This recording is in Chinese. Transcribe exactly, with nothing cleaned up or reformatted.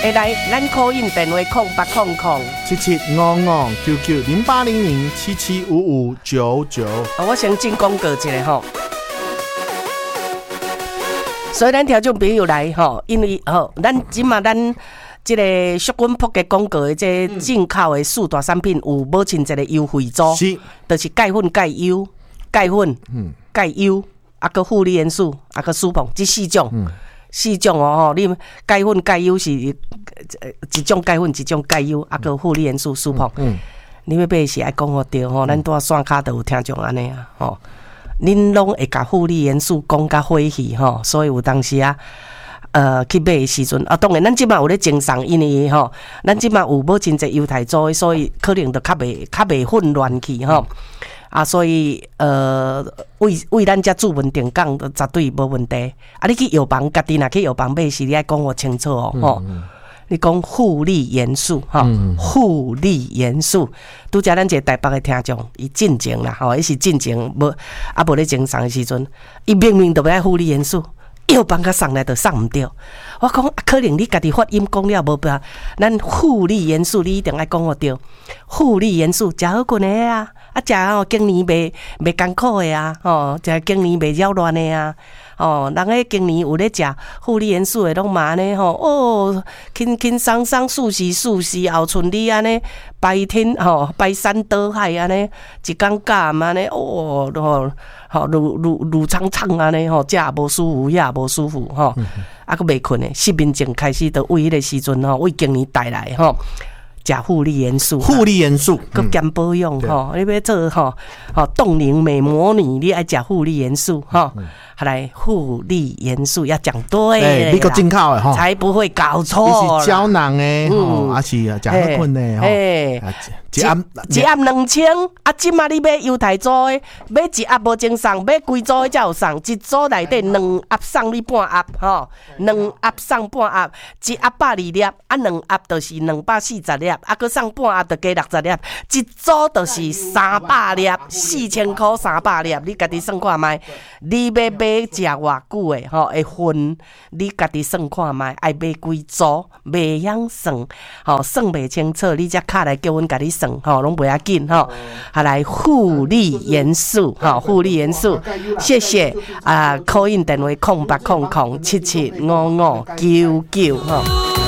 会来咱 call in 电话空八空空七七五五九九零八零零七七五五九九。 我先进广告一下吼。所以咱听众朋友来吼，因为吼，咱即马咱即个俗滚扑嘅广告的这进口的四大产品有保证一个优惠组， 是， 就是钙粉、钙优、钙粉、 嗯， 钙优，啊个负离元素，啊个舒膨，这四种，嗯、四种哦吼，你钙粉、钙优是一种钙粉，一种钙优，啊个负离元素、舒膨，嗯，你要买是爱讲我对吼，咱拄啊线卡都有听众安尼啊，吼。恁拢会甲护理元素讲甲欢喜吼，所以有当时啊，呃，去买的时阵啊，当然咱即马有咧精送，因为吼，咱即马有保证一优待组，所以可能就较袂较袂混乱去吼。啊，所以呃，为为咱遮主文定讲，绝对无问题。啊，你去药房，家己若去药房买时，你爱讲我清楚哦，吼、嗯。你讲护理元素哈，护理元素，拄则咱一个台北的听众，伊进前啦，吼，伊是进前无啊无咧精送的时阵，伊明明都要护理元素，药房甲送来就送毋着。我讲、啊、可能你家己发音讲了无办法，咱护理元素你一定爱讲我着，护理元素食好困的啊，啊食吼经年袂袂艰苦的啊，吼食经年袂扰乱的啊。哦，人个今年有咧食护理元素的拢嘛呢吼，哦，轻轻松松、舒适舒适，后顺利安尼，白天吼排山倒海安尼，一工假安尼，哦，吼吼如如如苍苍安尼吼，这也无舒服，也无舒服吼，啊个袂困的，失眠症开始都为迄个时阵吼，为今年带来吼。食护理元素， 护理元素， 佮兼保养吼，你要做吼吼冻龄美魔女，你爱食护理元素吼，来护理元素要讲对， 你个进口的吼， 才不会搞错。 你是胶囊的吼，还是食好困的吼？一盒一盒两千，啊，即马你买优待组的，买一盒无精送，买规组的才有送，一组内底两盒送你半盒吼，两盒送半盒，一盒百二粒，啊，两盒就是两百四十粒。啊，佮送半盒就加六十粒，一组就是三百粒，四千块三百粒，你家己算看卖。你要买食偌久的吼，会分，你家己算看卖，爱买几组，袂晓算，吼，算袂清楚，你才卡来叫阮家己算，吼，拢袂要紧，吼。下来护理元素，吼，护理元素，谢谢啊 ，call in 电话空八空空七七五五九九，吼。